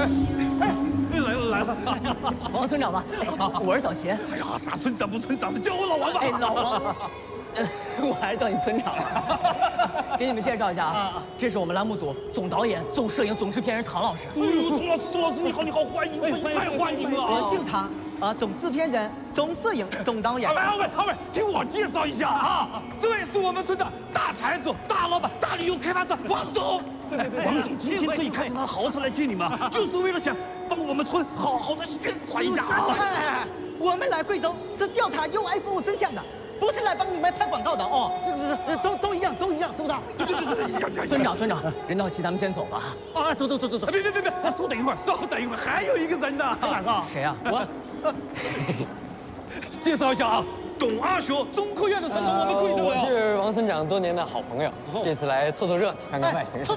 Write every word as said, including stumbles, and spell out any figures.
哎，来了来了， 王村长吧，我是小秦。 哎呀，啥村长不村长的，叫我老王吧。 哎，老王，呃，我还是叫你村长。给你们介绍一下啊，这是我们栏目组总导演、总摄影、总制片人唐老师。 哎呦，宋老师，宋老师你好，你好，欢迎，太欢迎了。 我姓唐。 啊，总制片人、总摄影、总导演。 二位，二位，二位，听我介绍一下啊，这位是我们村的大财主、大老板、大旅游开发商王总。对对对，王总今天特意开着他的豪车来接你们，就是为了想帮我们村好好的宣传一下啊。 哎，我们来贵州是调查 U I 服务真相的，不是来帮你们拍广告的哦。是是是，都都一样，都一样，是不是？ 对对对对，一样一样。 村长，村长，人到齐，咱们先走吧。 啊，走走走走走。 别别别别，稍等一会儿，稍等一会儿，还有一个人呢。 哪个？ 谁啊？我。 介绍一下啊，董阿雄，中科院的神童，我们贵州我是王村长多年的好朋友，这次来凑凑热闹，看看外形。 凑